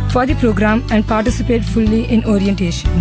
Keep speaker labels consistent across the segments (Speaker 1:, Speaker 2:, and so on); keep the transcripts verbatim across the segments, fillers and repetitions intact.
Speaker 1: for the program and participate fully in orientation.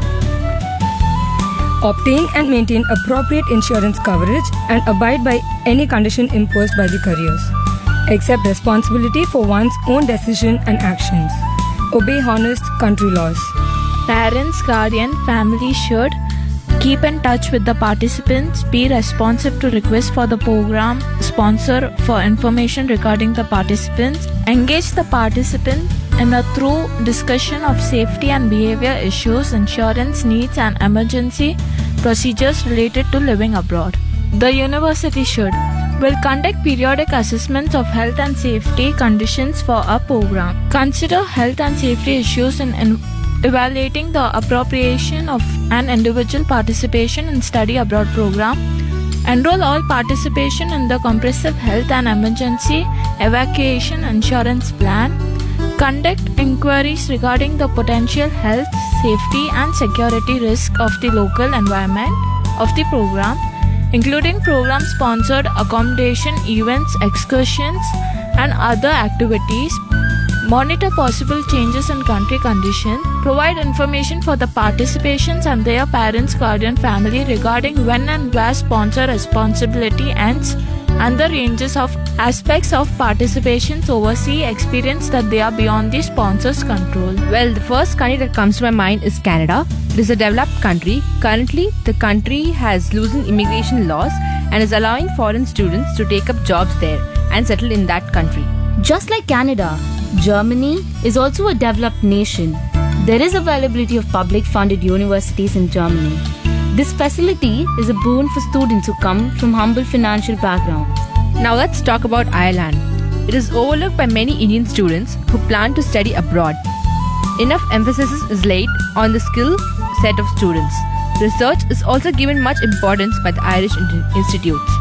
Speaker 1: Obtain and maintain appropriate insurance coverage and abide by any condition imposed by the careers. Accept responsibility for one's own decision and actions. Obey honest country laws.
Speaker 2: Parents, guardian, family should keep in touch with the participants, be responsive to requests for the program sponsor for information regarding the participants, engage the participant in a thorough discussion of safety and behavior issues, insurance needs and emergency procedures related to living abroad. The university should will conduct periodic assessments of health and safety conditions for a program. Consider health and safety issues in, in evaluating the appropriation of an individual participation in study abroad program. Enroll all participation in the comprehensive health and emergency evacuation insurance plan. Conduct inquiries regarding the potential health, safety and security risk of the local environment of the program, including program-sponsored accommodation, events, excursions and other activities. Monitor possible changes in country conditions. Provide information for the participations and their parents, guardian, family regarding when and where sponsor responsibility ends and the ranges of aspects of participations. Oversee experience that they are beyond the sponsor's control.
Speaker 3: Well, the first country that comes to my mind is Canada. It is a developed country. Currently, the country has loosened immigration laws and is allowing foreign students to take up jobs there and settle in that country.
Speaker 4: Just like Canada, Germany is also a developed nation. There is availability of public funded universities in Germany. This facility is a boon for students who come from humble financial backgrounds.
Speaker 3: Now let's talk about Ireland. It is overlooked by many Indian students who plan to study abroad. Enough emphasis is laid on the skill set of students. Research is also given much importance by the Irish institutes.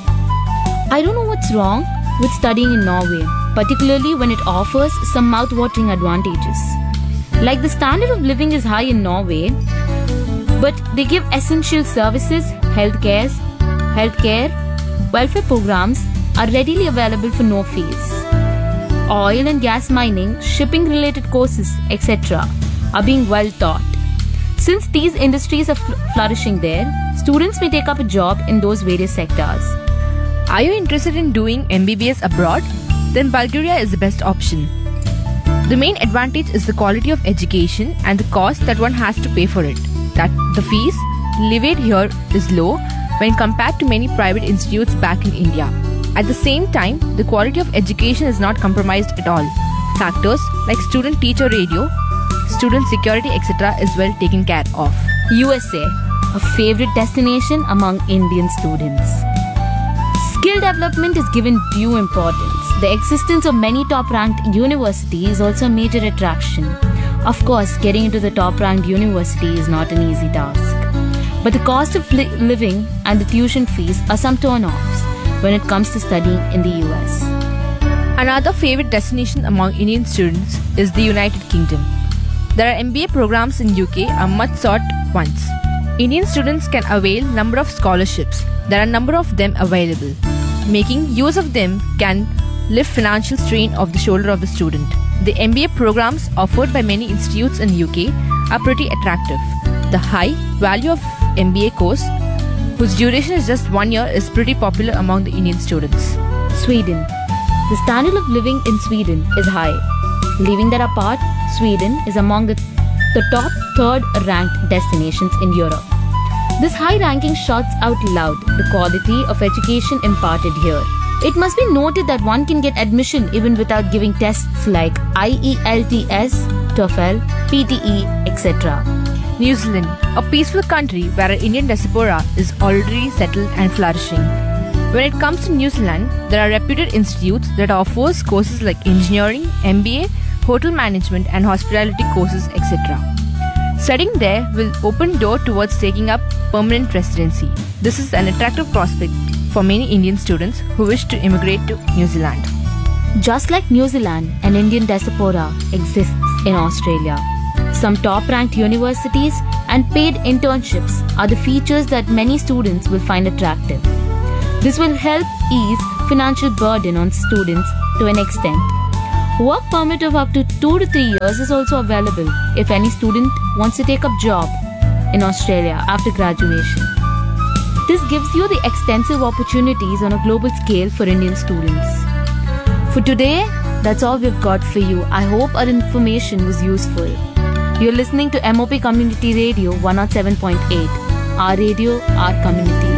Speaker 4: I don't know what's wrong with studying in Norway, particularly when it offers some mouth-watering advantages. Like the standard of living is high in Norway, but they give essential services, healthcare, healthcare, welfare programs are readily available for no fees. Oil and gas mining, shipping-related courses, et cetera are being well taught. Since these industries are fl- flourishing there, students may take up a job in those various sectors.
Speaker 3: Are you interested in doing M B B S abroad? Then Bulgaria is the best option. The main advantage is the quality of education and the cost that one has to pay for it. That the fees levied here is low when compared to many private institutes back in India. At the same time, the quality of education is not compromised at all. Factors like student-teacher radio, student security, et cetera is well taken care of.
Speaker 4: U S A, a favorite destination among Indian students. Skill development is given due importance. The existence of many top-ranked universities is also a major attraction. Of course, getting into the top-ranked university is not an easy task. But the cost of li- living and the tuition fees are some turn-offs when it comes to studying in the U S.
Speaker 3: Another favorite destination among Indian students is the United Kingdom. There are M B A programs in U K are much sought ones. Indian students can avail number of scholarships. There are number of them available. Making use of them can lift financial strain off the shoulder of the student. The M B A programs offered by many institutes in U K are pretty attractive. The high value of M B A course, whose duration is just one year, is pretty popular among the Indian students.
Speaker 4: Sweden. The standard of living in Sweden is high. Leaving that apart, Sweden is among the, the top third ranked destinations in Europe. This high ranking shouts out loud the quality of education imparted here. It must be noted that one can get admission even without giving tests like I E L T S, TOEFL, P T E, et cetera.
Speaker 3: New Zealand, a peaceful country where an Indian diaspora is already settled and flourishing. When it comes to New Zealand, there are reputed institutes that offers courses like engineering, M B A, hotel management and hospitality courses, et cetera. Studying there will open door towards taking up permanent residency. This is an attractive prospect for many Indian students who wish to immigrate to New Zealand.
Speaker 4: Just like New Zealand, an Indian diaspora exists in Australia. Some top-ranked universities and paid internships are the features that many students will find attractive. This will help ease financial burden on students to an extent. Work permit of up to two to three years is also available if any student wants to take up job in Australia after graduation. This gives you the extensive opportunities on a global scale for Indian students. For today, that's all we've got for you. I hope our information was useful. You're listening to M O P Community Radio one oh seven point eight. Our radio, our community.